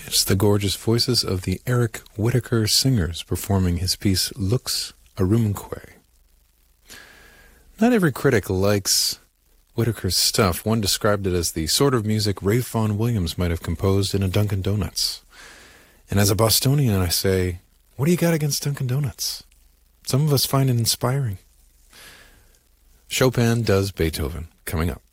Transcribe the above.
It's the gorgeous voices of the Eric Whitacre Singers performing his piece Lux Arumque. Not every critic likes Whitacre's stuff. One described it as the sort of music Ralph Vaughan Williams might have composed in a Dunkin' Donuts. And as a Bostonian, I say, what do you got against Dunkin' Donuts? Some of us find it inspiring. Chopin does Beethoven, coming up.